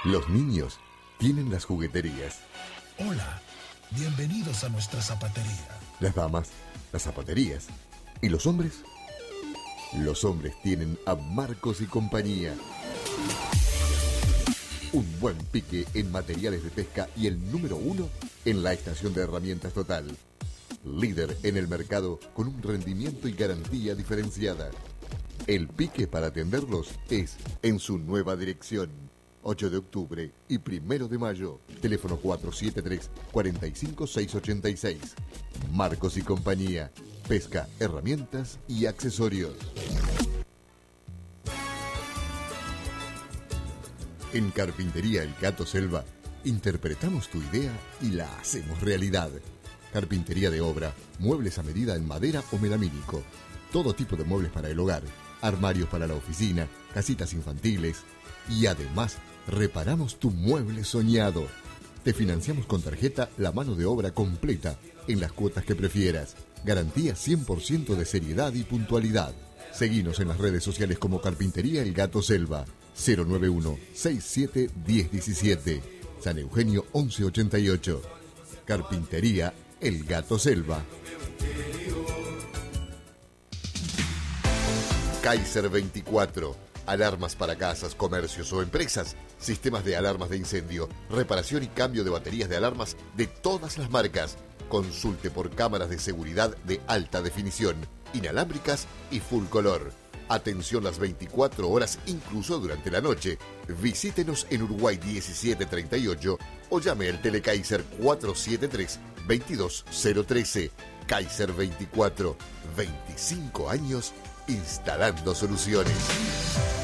Los niños tienen las jugueterías. Hola, bienvenidos a nuestra zapatería. Las damas, las zapaterías. ¿Y los hombres? Los hombres tienen a Marcos y compañía. Un buen pique en materiales de pesca y el número 1 en la estación de herramientas Total. Líder en el mercado con un rendimiento y garantía diferenciada. El pique para atenderlos es en su nueva dirección. 8 de octubre y 1 de mayo. Teléfono 473-45686. Marcos y compañía. Pesca, herramientas y accesorios. En Carpintería El Gato Selva, interpretamos tu idea y la hacemos realidad. Carpintería de obra, muebles a medida en madera o melamínico. Todo tipo de muebles para el hogar, armarios para la oficina, casitas infantiles. Y además, reparamos tu mueble soñado. Te financiamos con tarjeta la mano de obra completa en las cuotas que prefieras. Garantía 100% de seriedad y puntualidad. Seguinos en las redes sociales como Carpintería El Gato Selva. 091-67-1017. San Eugenio 1188. Carpintería El Gato Selva. Kaiser 24. Alarmas para casas, comercios o empresas. Sistemas de alarmas de incendio. Reparación y cambio de baterías de alarmas de todas las marcas. Consulte por cámaras de seguridad de alta definición, inalámbricas y full color. Atención las 24 horas, incluso durante la noche. Visítenos en Uruguay 1738 o llame al Telekaiser 473-22013. Kaiser 24, 25 años instalando soluciones.